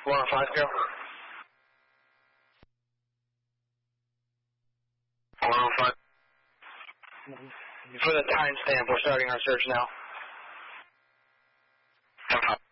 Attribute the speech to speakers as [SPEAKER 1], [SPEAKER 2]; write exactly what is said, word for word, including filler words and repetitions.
[SPEAKER 1] one oh five, go. one oh five. For the timestamp, we're starting our search now. ten five.